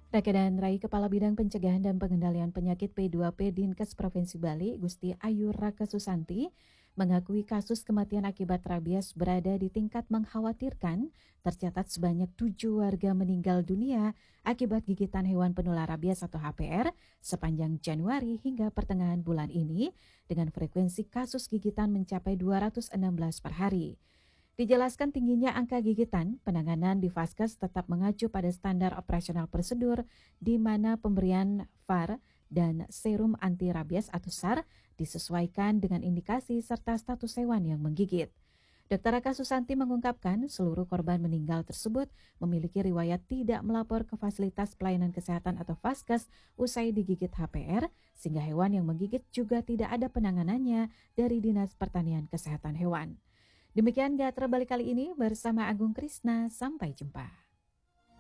Rake dan Rai Kepala Bidang Pencegahan dan Pengendalian Penyakit P2P Dinkes Provinsi Bali, Gusti Ayu Raka Susanti, mengakui kasus kematian akibat rabies berada di tingkat mengkhawatirkan. Tercatat sebanyak 7 warga meninggal dunia akibat gigitan hewan penular rabies atau HPR sepanjang Januari hingga pertengahan bulan ini, dengan frekuensi kasus gigitan mencapai 216 per hari. Dijelaskan tingginya angka gigitan, penanganan di Vaskes tetap mengacu pada standar operasional prosedur di mana pemberian VAR dan serum anti rabies atau SAR disesuaikan dengan indikasi serta status hewan yang menggigit. Dr. Raka Susanti mengungkapkan seluruh korban meninggal tersebut memiliki riwayat tidak melapor ke fasilitas pelayanan kesehatan atau Vaskes usai digigit HPR, sehingga hewan yang menggigit juga tidak ada penanganannya dari Dinas Pertanian Kesehatan Hewan. Demikian Gatra Balik kali ini bersama Agung Krisna. Sampai jumpa.